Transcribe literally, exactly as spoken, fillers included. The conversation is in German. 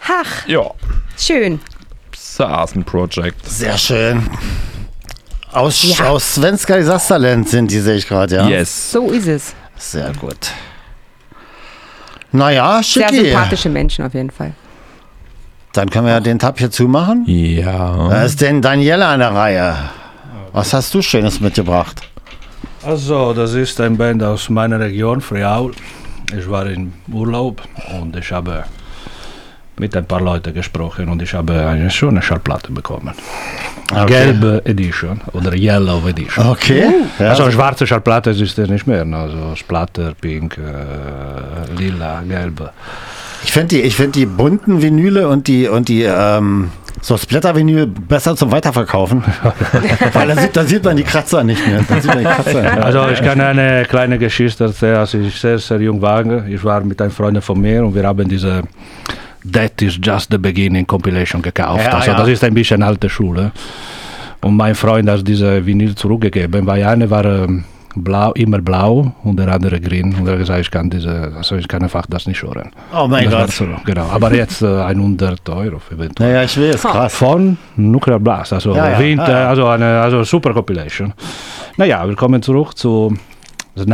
Ach, Ja. schön. Saßen Project. Sehr schön. Aus, Ja. aus Svenska Disasterland sind die, sehe ich gerade, ja? Yes. So ist es. Sehr gut. Naja, Sehr schicki. sympathische Menschen auf jeden Fall. Dann können wir ja den Tab hier zumachen. Ja. Da ist denn Daniela an der Reihe. Was hast du Schönes mitgebracht? Also, das ist ein Band aus meiner Region, Friaul. Ich war im Urlaub und ich habe mit ein paar Leuten gesprochen und ich habe eine schöne Schallplatte bekommen. Okay. Gelbe Edition oder Yellow Edition. Okay. Ja. Also schwarze Schallplatte ist es nicht mehr, also Splatter, Pink, äh, Lila, Gelbe. Ich finde die, ich find die bunten Vinyle und die, und die ähm, so Splatter-Vinyl besser zum Weiterverkaufen. Weil da sieht, da sieht man die Kratzer nicht mehr. Da sieht man die Kratzer nicht mehr. Also ich kann eine kleine Geschichte erzählen, als ich sehr, sehr jung war. Ich war mit einem Freund von mir und wir haben diese That is Just the Beginning Compilation gekauft. Ja, also ja. das ist ein bisschen alte Schule. Und mein Freund hat diese Vinyl zurückgegeben, weil eine war ähm, blau, immer blau und der andere grün. Und er hat gesagt, ich kann diese, also ich kann einfach das nicht hören. Oh mein Das war Gott. so, genau. Aber jetzt äh, hundert Euro eventuell. Naja, ich will es krass. Von Nuclear Blast, also Ja, ja, Winter, ja, ja. also eine also super Compilation. Naja, wir kommen zurück zu